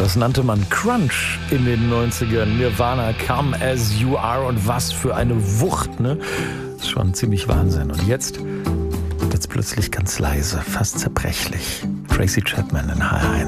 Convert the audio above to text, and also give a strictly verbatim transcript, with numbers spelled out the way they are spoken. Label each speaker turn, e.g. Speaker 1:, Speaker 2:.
Speaker 1: Das nannte man Crunch in den neunzigern. Nirvana, Come As You Are, und was für eine Wucht, ne? Das ist schon ziemlich Wahnsinn. Und jetzt wird's plötzlich ganz leise, fast zerbrechlich. Tracy Chapman in H R eins.